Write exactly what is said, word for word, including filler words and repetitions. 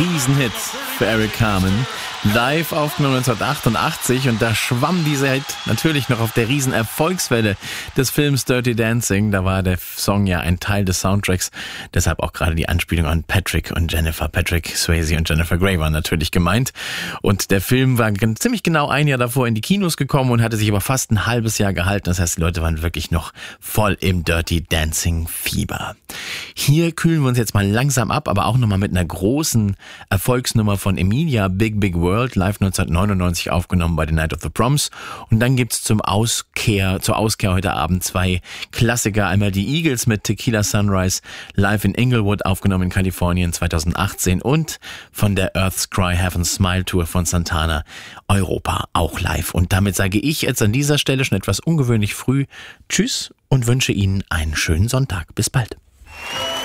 Riesenhit für Eric Carmen. Live aufgenommen neunzehnhundertachtundachtzig und da schwamm dieser Hit natürlich noch auf der Riesenerfolgswelle des Films Dirty Dancing. Da war der Song ja ein Teil des Soundtracks, deshalb auch gerade die Anspielung an Patrick und Jennifer. Patrick Swayze und Jennifer Grey waren natürlich gemeint. Und der Film war ziemlich genau ein Jahr davor in die Kinos gekommen und hatte sich aber fast ein halbes Jahr gehalten. Das heißt, die Leute waren wirklich noch voll im Dirty Dancing Fieber. Hier kühlen wir uns jetzt mal langsam ab, aber auch nochmal mit einer großen Erfolgsnummer von Emilia, Big Big World, live neunzehnhundertneunundneunzig aufgenommen bei The Night of the Proms. Und dann gibt's zum Auskehr, zur Auskehr heute Abend zwei Klassiker. Einmal die Eagles mit Tequila Sunrise, live in Inglewood aufgenommen in Kalifornien zweitausendachtzehn und von der Earth's Cry Heaven's Smile Tour von Santana, Europa auch live. Und damit sage ich jetzt an dieser Stelle schon etwas ungewöhnlich früh Tschüss und wünsche Ihnen einen schönen Sonntag. Bis bald.